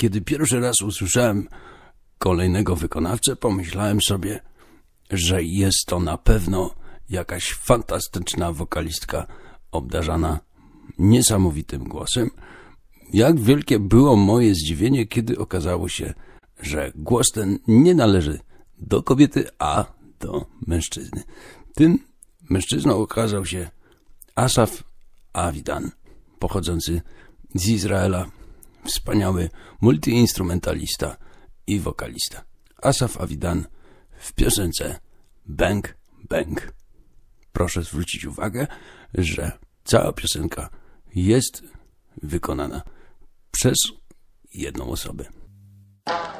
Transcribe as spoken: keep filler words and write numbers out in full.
Kiedy pierwszy raz usłyszałem kolejnego wykonawcę, pomyślałem sobie, że jest to na pewno jakaś fantastyczna wokalistka obdarzana niesamowitym głosem. Jak wielkie było moje zdziwienie, kiedy okazało się, że głos ten nie należy do kobiety, a do mężczyzny. Tym mężczyzną okazał się Asaf Avidan, pochodzący z Izraela, wspaniały multiinstrumentalista i wokalista. Asaf Avidan w piosence Bang Bang. Proszę zwrócić uwagę, że cała piosenka jest wykonana przez jedną osobę.